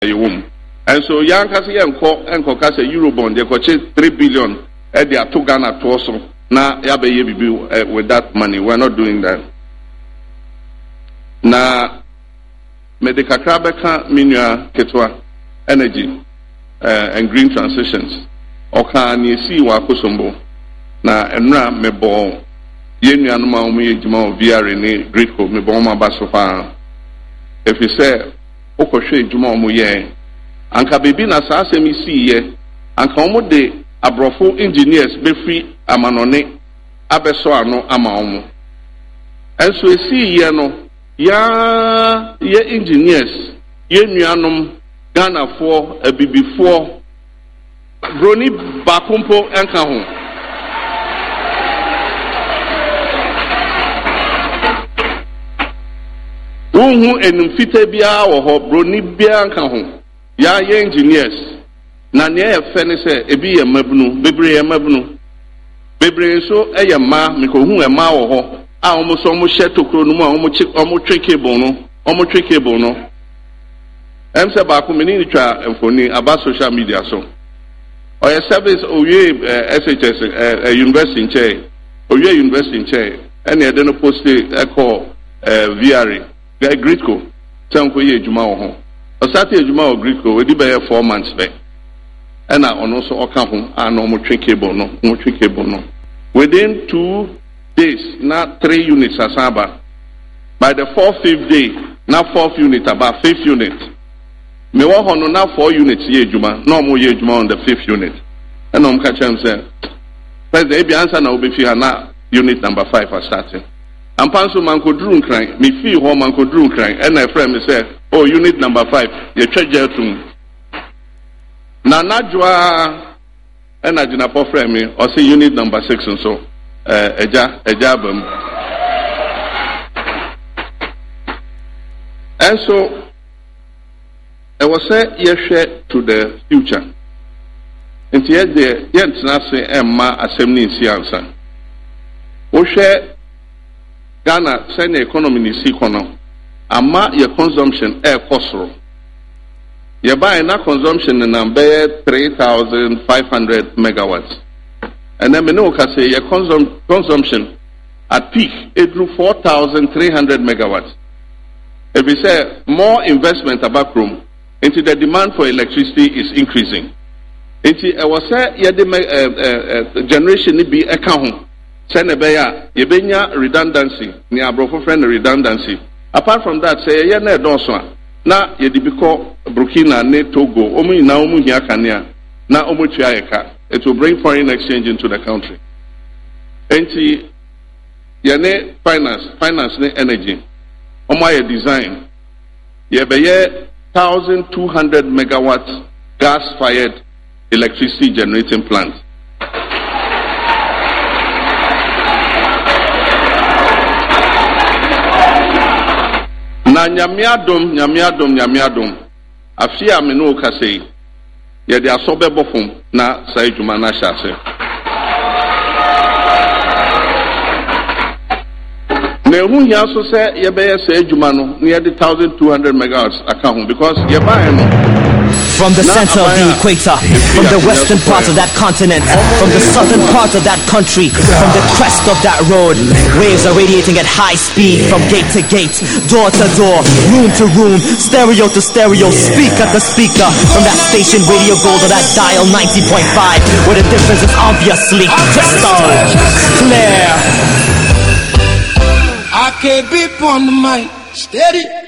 womb. And so young Cassie and Casa Eurobond, they could 3 billion at the Atugana Torso. Now, Yabe with that money. We're not doing that. Now, Medica Krabeka Minya Ketwa Energy and Green Transitions. Oka ni si wa kusombo. Na enra mebo yenu anuma omuye juma VR ni Gridco mebo ma baso fa. If you say okoshe juma omuye anka bebi na sa asemi si ye anka omo de abrofo engineers be free amanone abeso ano ama omo. Enso esi ye no ya ye engineers ye nuanom Ghana for bibifo Broni Bakumpo Enkahu. Who enumfite bia wo Broni bia Enkahu. Ya ye engineers. Na ne fene se ebi ye mabunu, bebre ye mabunu. Bebre so eye ma mikohu e ma wo ho. A omo so omo hye tokro no mu a omo twe cable no, omo twe cable no. Em se ba ko meni ni twa emfoni aba social media so. Or a service Oye SHS university in Che, Oye University in Che, and they then post echo VR, the Gridco, Tanko Ye Juma home. A Saturday Juma or Gridco, we did by 4 months back. And I also account and no more cable, no more cable, no. Within 2 days, not 3 units as Saba. By the 4th, 5th day, not 4th unit, about 5th unit. Me wa hono na 4 units ye juma no mo ye juma on the 5th unit and I'm catch am say president e bi answer na obefi ha na unit number 5 are starting ampanso man ko duru nkran me fi ho man ko duru nkran and my friend me say oh unit number 5 ye twagye atum na najwa and agina po friend me o say unit number 6 so eja bam and so I was say yes to the future. And yet the Yentnase Emma Assembly in Siansa. O share Ghana send economy in Sikono. Ama your consumption air costro. You buy na consumption in number 3,500 megawatts. And then we know say your consumption at peak it drew 4,300 megawatts. If we say more investment about room, into the demand for electricity is increasing. Into I was say generation ni be account. Send a beya yebenya redundancy. Ni abrofo friend redundancy. Apart from that, say ye na donso na ye dibiko Burkina ne Togo. Omu na omu hiya kania na omu tuayeka. It will bring foreign exchange into the country. Into ye ne finance ne energy. Omu ye design. Ye beye 1,200 megawatts gas-fired electricity generating plant. Na nyamiadom. Afia meno kase. Ye de asobe bofum na sai juma na shase. From the center of the equator, from the western part of that continent, from the southern part of that country, from the crest of that road, waves are radiating at high speed from gate to gate, door to door, room to room, stereo to stereo, speaker to speaker, from that station Radio Gold or that dial 90.5, where the difference is obviously crystal clear. I can't be on the mic, steady.